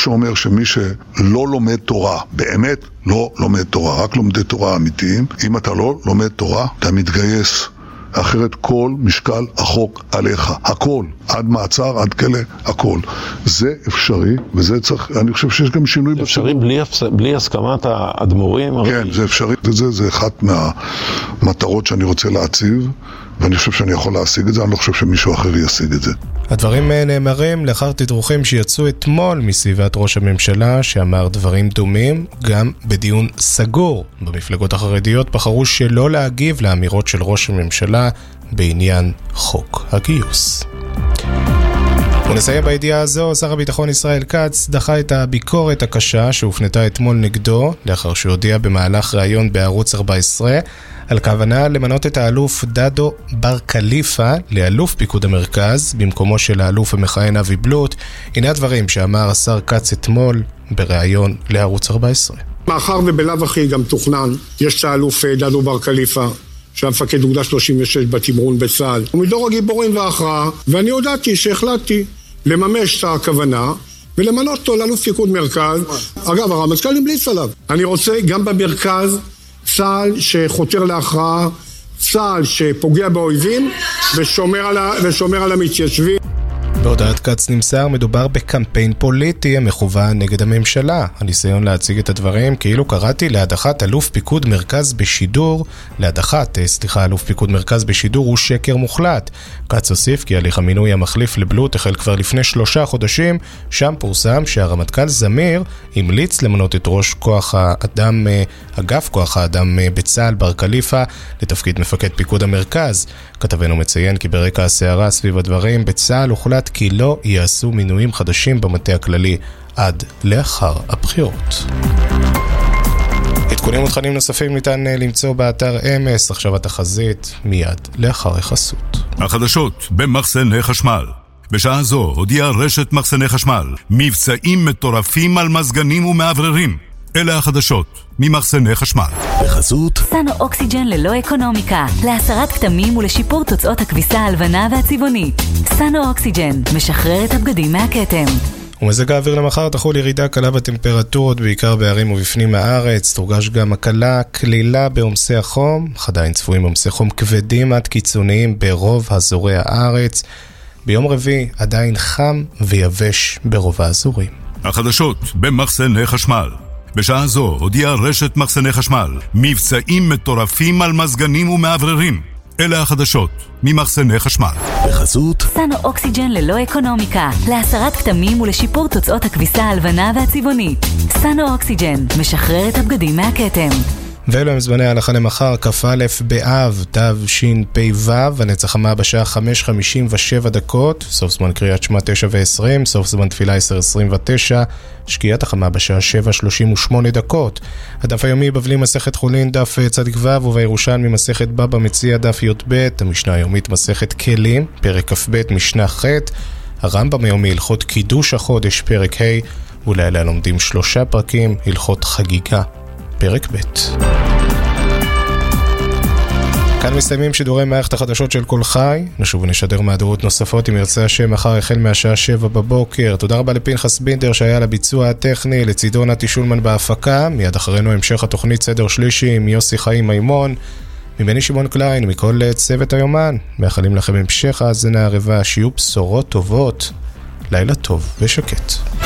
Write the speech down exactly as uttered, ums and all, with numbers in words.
שאומר שמי שלא לומד תורה, באמת לא לומד תורה, רק לומדי תורה אמיתיים, אם אתה לא לומד תורה, אתה מתגייס. אחרת כל משקל החוק עליך, הכל, עד מעצר, עד כלא, הכל. זה אפשרי, וזה צריך, אני חושב שיש גם שינוי בציבור. אפשרי בלי, בלי הסכמת האדמו"רים? כן, זה אפשרי, וזה זה אחת מהמטרות שאני רוצה להציב, ואני חושב שאני יכול להשיג את זה, אני לא חושב שמישהו אחר ישיג את זה. הדברים נאמרים לאחר תדרוכים שיצאו אתמול מסביבת ראש הממשלה, שאמר דברים דומים, גם בדיון סגור במפלגות החרדיות בחרו שלא להגיב לאמירות של ראש הממשלה בעניין חוק הגיוס. ונסיים בידיעה הזו, שר הביטחון ישראל כץ דחה את הביקורת הקשה שהופנתה אתמול נגדו, לאחר שהודיע במהלך ראיון בערוץ ארבע עשרה, על כוונה למנות את האלוף דדו בר קליפה לאלוף פיקוד המרכז, במקומו של האלוף המכהן אבי בלוט. הנה הדברים שאמר השר כץ אתמול בראיון לערוץ ארבע עשרה. מאחר ובלב אחי גם תוכנן, יש את האלוף דדו בר קליפה, שהיה מפקד אוגדה שלושים ושש בתמרון בצה"ל. הוא מדור הגיבורים וההכרעה, ואני הודעתי שהחלטתי לממש את הכוונה, ולמנות אותו לאלוף פיקוד מרכז. אגב, הרמטכ"ל המליץ עליו. אני רוצה גם במרכז צה"ל שחותר להכרעה, צה"ל שפוגע באויבים ושומר על, ה... ושומר על המתיישבים. בהודעת כץ נמסר, מדובר בקמפיין פוליטי המכוון נגד הממשלה. הניסיון להציג את הדברים כאילו קראתי להדחת אלוף פיקוד מרכז בשידור, להדחת, סליחה, אלוף פיקוד מרכז בשידור הוא שקר מוחלט. כץ הוסיף כי הליך המינוי המחליף לבלוט החל כבר לפני שלושה חודשים, שם פורסם שהרמטכ"ל זמיר המליץ למנות את ראש כוח האדם, אגף כוח האדם בצה"ל בר קליפה לתפקיד מפקד פיקוד המרכז. כתבנו מציין כי ברקע הסערה סביב הדברים בצה"ל הוחלט כי לא יעשו מינויים חדשים במטה הכללי עד לאחר הבחירות. עדכונים ותכנים נוספים ניתן למצוא באתר אמס, עכשיו התחזית מיד לאחר החסות. החדשות במחסני חשמל. בשעה זו הודיעה רשת מחסני חשמל מבצעים מטורפים על מזגנים ומעבררים. אלה החדשות ממחסני חשמל. בחסות סנו אוקסיג'ן ללא אקונומיקה, להסרת כתמים ולשיפור תוצאות הכביסה הלבנה והצבעונית. סנו אוקסיג'ן משחרר את הבגדים מהכתם. ומזג האוויר למחר תחול ירידה קלה בטמפרטורות, בעיקר בערים ובפנים הארץ. תורגש גם הקלה כלילה בעומסי החום, עדיין צפויים עומסי חום כבדים עד קיצוניים ברוב אזורי הארץ. ביום רביעי עדיין חם ויבש ברוב האזורים. החדשות במחסני חשמל. בשעה זו הודיעה רשת מחסני חשמל מבצעים מטורפים על מזגנים ומעבררים. אלה החדשות ממחסני חשמל. בחסות סנו אוקסיג'ן ללא אקונומיקה, להסרת כתמים ולשיפור תוצאות הכביסה הלבנה והצבעונית. סנו אוקסיג'ן משחרר את הבגדים מהכתם. ואלו הם זמני ההלכה למחר, כ"א באב תשפ"ו, הנצח חמה בשעה חמש חמישים ושבע דקות, סוף זמן קריאת שמע תשע ועשרים, סוף זמן תפילה עשר עשרים ותשע, שקיעת החמה בשעה שבע שלושים ושמונה דקות. הדף היומי בבלי מסכת חולין דף צדיק ו' ובירושלמי מסכת בבא מציע דף י"ב, המשנה היומית מסכת כלים פרק כ"ב משנה ח', הרמב"ם היומי הלכות קידוש החודש פרק ה', ולילה לומדים שלושה פרקים הלכות חגיגה פרק ב'. כאן מסתיימים שידורי מערכת החדשות של כל חי. נשוב ונשדר מהדורות נוספות אם ירצה השם מחר החל מהשעה שבע בבוקר. תודה רבה לפנחס בינדר שהיה לביצוע הטכני, לצידו נתי שולמן בהפקה. מיד אחרינו המשך התוכנית סדר שלישי עם יוסי חיים מימון. ממני שמעון קליין, מכל צוות היומן, מאחלים לכם המשך האזנה ערבה, שיהיו בשורות טובות, לילה טוב ושקט.